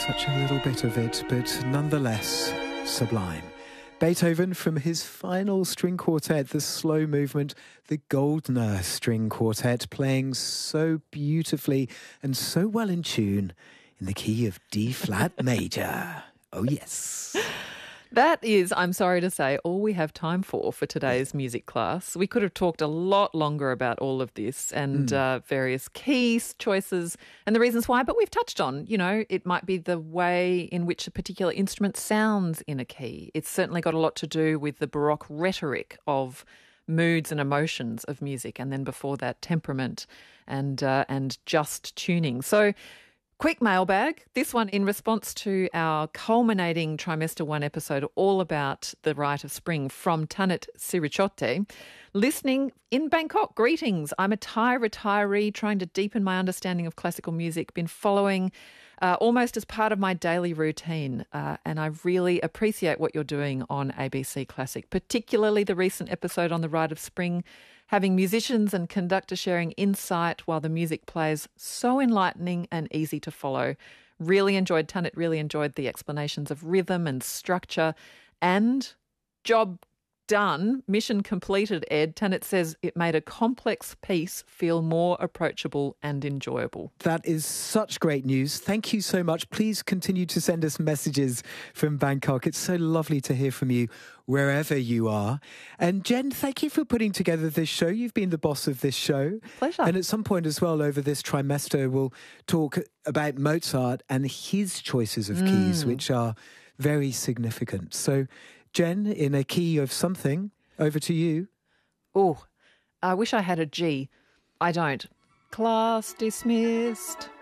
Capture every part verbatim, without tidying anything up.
such a little bit of it, but nonetheless sublime. Beethoven from his final string quartet, the slow movement, the Goldner String Quartet, playing so beautifully and so well in tune in the key of D-flat major. Oh, yes. That is, I'm sorry to say, all we have time for for today's music class. We could have talked a lot longer about all of this and mm. uh, various keys, choices and the reasons why, but we've touched on, you know, it might be the way in which a particular instrument sounds in a key. It's certainly got a lot to do with the Baroque rhetoric of moods and emotions of music, and then before that, temperament and uh, and just tuning. So, quick mailbag. This one in response to our culminating trimester one episode all about the rite of spring from Tanit Sirichote. Listening in Bangkok, greetings. I'm a Thai retiree trying to deepen my understanding of classical music. Been following uh, almost as part of my daily routine. Uh, and I really appreciate what you're doing on A B C Classic, particularly the recent episode on the rite of spring, having musicians and conductors sharing insight while the music plays. So enlightening and easy to follow. Really enjoyed, Tanit really enjoyed the explanations of rhythm and structure. And job done, mission completed, Ed. Tanit says it made a complex piece feel more approachable and enjoyable. That is such great news. Thank you so much. Please continue to send us messages from Bangkok. It's so lovely to hear from you wherever you are. And Jen, thank you for putting together this show. You've been the boss of this show. Pleasure. And at some point as well over this trimester, we'll talk about Mozart and his choices of mm. keys, which are very significant. So, Jen, in a key of something, over to you. Oh, I wish I had a G. I don't. Class dismissed.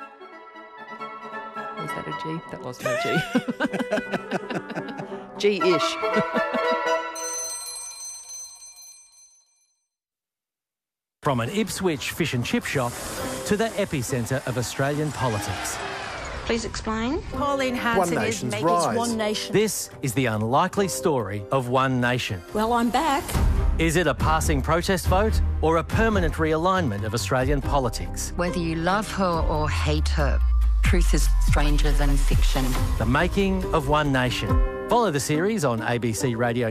Was that a G? That wasn't a G. G-ish. From an Ipswich fish and chip shop to the epicentre of Australian politics. Please explain. Pauline Hanson is make rise. It's One Nation. This is the unlikely story of One Nation. Well, I'm back. Is it a passing protest vote or a permanent realignment of Australian politics? Whether you love her or hate her, truth is stranger than fiction. The making of One Nation. Follow the series on A B C Radio